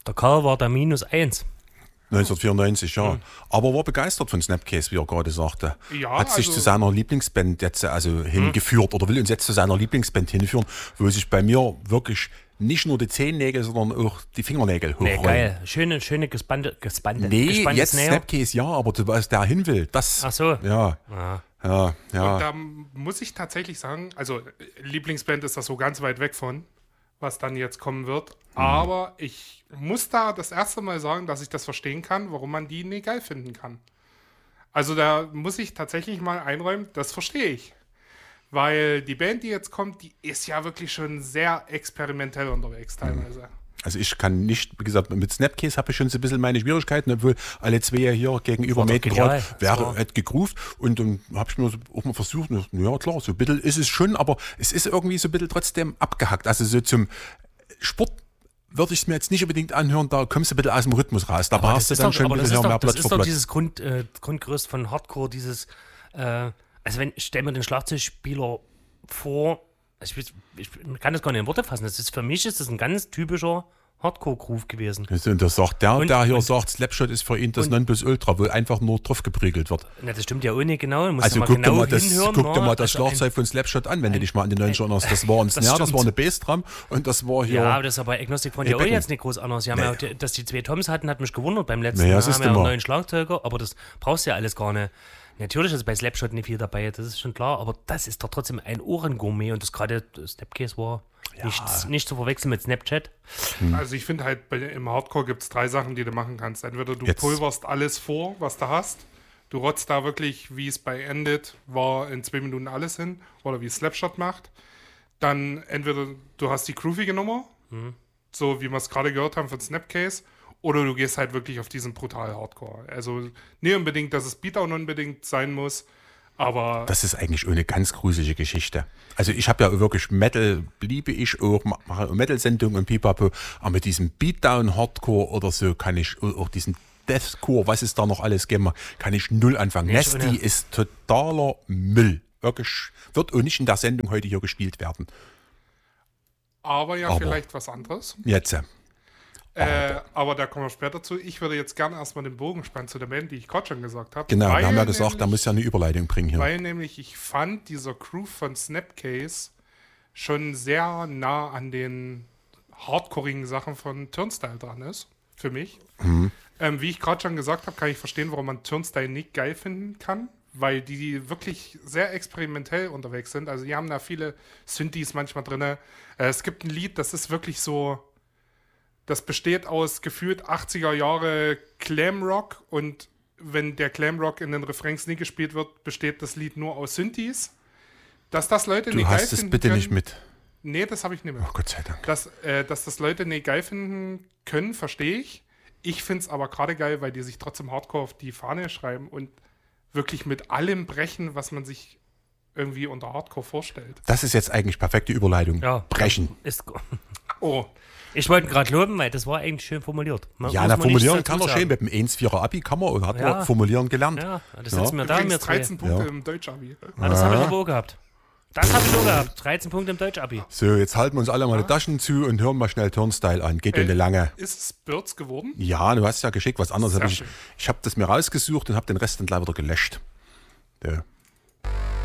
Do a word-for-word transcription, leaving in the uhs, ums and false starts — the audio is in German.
Der Karl war da minus eins. neunzehnhundertvierundneunzig, ja. Mhm. Aber war begeistert von Snapcase, wie er gerade sagte. Ja, Hat sich also, zu seiner Lieblingsband jetzt also hingeführt oder will uns jetzt zu seiner Lieblingsband hinführen, wo sich bei mir wirklich nicht nur die Zehennägel, sondern auch die Fingernägel hochrollen. Nee, geil. Schöne, schöne gespannte, gespannte. Nee, jetzt Snapcase ja, aber du weißt, der hin will, das... Ach so. Ja, ja. ja, ja. Und da muss ich tatsächlich sagen, also Lieblingsband ist das so ganz weit weg von, was dann jetzt kommen wird. Mhm. Aber ich muss da das erste Mal sagen, dass ich das verstehen kann, warum man die nicht geil finden kann. Also da muss ich tatsächlich mal einräumen, das verstehe ich. Weil die Band, die jetzt kommt, die ist ja wirklich schon sehr experimentell unterwegs teilweise. Mhm. Also ich kann nicht, wie gesagt, mit Snapcase habe ich schon so ein bisschen meine Schwierigkeiten, obwohl alle zwei ja hier gegenüber Mädchen wäre halt gegroovt und dann habe ich mir auch mal versucht, ja klar, so ein bisschen ist es schon, aber es ist irgendwie so ein bisschen trotzdem abgehackt. Also so zum Sport würde ich es mir jetzt nicht unbedingt anhören, da kommst du ein bisschen aus dem Rhythmus raus. Da brauchst du dann doch, schon ein bisschen mehr Platz für Platz. Das ist doch dieses Grund, äh, Grundgerüst von Hardcore, dieses, äh, also wenn, stell mir den Schlagzeugspieler vor, ich, ich, ich kann das gar nicht in Worte fassen, das ist, für mich ist das ein ganz typischer Hardcore-Groove gewesen. Und das sagt der, und, der hier und, sagt, Slapshot ist für ihn das Nonplusultra, wo einfach nur drauf geprügelt wird. Na, das stimmt ja auch nicht genau. Musst also mal guck, genau dir mal das, hinhören, guck dir mal das also Schlagzeug ein, von Slapshot an, wenn ein, du dich mal an die neunziger erinnerst. Das war ein Snare, das, das war eine Bassdrum und das war hier... Ja, aber das ist aber Agnostic von ja auch jetzt nicht groß anders. Sie haben nee. ja, dass die zwei Toms hatten, hat mich gewundert beim letzten naja, Mal. Das haben ist ja immer. einen neuen Schlagzeuger, aber das brauchst du ja alles gar nicht. Natürlich ist bei Slapshot nicht viel dabei, das ist schon klar, aber das ist doch trotzdem ein Ohrengourmet und das gerade Snapcase war ja. nicht, nicht zu verwechseln mit Snapchat. Hm. Also ich finde halt, bei, im Hardcore gibt es drei Sachen, die du machen kannst. Entweder du Jetzt. pulverst alles vor, was du hast, du rotzt da wirklich, wie es bei Ended war, in zwei Minuten alles hin, oder wie Slapshot macht. Dann entweder du hast die groovige Nummer, hm. so wie wir es gerade gehört haben von Snapcase, oder du gehst halt wirklich auf diesen brutal Hardcore. Also nicht unbedingt, dass es Beatdown unbedingt sein muss, aber... Das ist eigentlich eine ganz gruselige Geschichte. Also ich habe ja wirklich Metal, liebe ich auch, mache Metal-Sendungen und Pipapo, aber mit diesem Beatdown-Hardcore oder so kann ich, auch diesen Deathcore, was es da noch alles gibt, kann ich null anfangen. Nicht, Nasty oder? Ist totaler Müll. Wirklich, wird auch nicht in der Sendung heute hier gespielt werden. Aber ja, aber vielleicht was anderes. Jetzt ja. Äh, aber da kommen wir später zu. Ich würde jetzt gerne erstmal den Bogen spannen zu der Band, die ich gerade schon gesagt habe. Genau, wir haben ja gesagt, nämlich, da muss ja eine Überleitung bringen hier. Weil nämlich ich fand, dieser Groove von Snapcase schon sehr nah an den hardcoreigen Sachen von Turnstile dran ist, für mich. Mhm. Ähm, wie ich gerade schon gesagt habe, kann ich verstehen, warum man Turnstile nicht geil finden kann, weil die wirklich sehr experimentell unterwegs sind. Also die haben da viele Synthes manchmal drin. Äh, es gibt ein Lied, das ist wirklich so... Das besteht aus gefühlt achtziger Jahre Glamrock und wenn der Glamrock in den Refrains nie gespielt wird, besteht das Lied nur aus Synthes. Dass das Leute du nicht geil hast finden es bitte können, nicht mit. Nee, das habe ich nicht mit. Oh Gott sei Dank. Dass, äh, dass das Leute nicht geil finden können, verstehe ich. Ich finde es aber gerade geil, weil die sich trotzdem Hardcore auf die Fahne schreiben und wirklich mit allem brechen, was man sich irgendwie unter Hardcore vorstellt. Das ist jetzt eigentlich perfekte Überleitung. Ja, brechen. Ist oh. Ich wollte gerade loben, weil das war eigentlich schön formuliert. Man, ja, na, formulieren kann er schön. Mit dem eins Komma vierer Abi kann man und hat ja. man formulieren gelernt. Ja, das sitzen ja. wir da mir dreizehn Punkte ja. im Deutsch-Abi. Ah, das ja. habe ich aber auch gehabt. Das habe ich auch gehabt. dreizehn Punkte im Deutsch-Abi. So, jetzt halten wir uns alle mal ja. die Taschen zu und hören mal schnell Turnstile an. Geht äh, eine lange. Ist es Birds geworden? Ja, du hast ja geschickt. Was anderes habe ich. Ich habe das mir rausgesucht und habe den Rest dann gleich wieder gelöscht. Ja.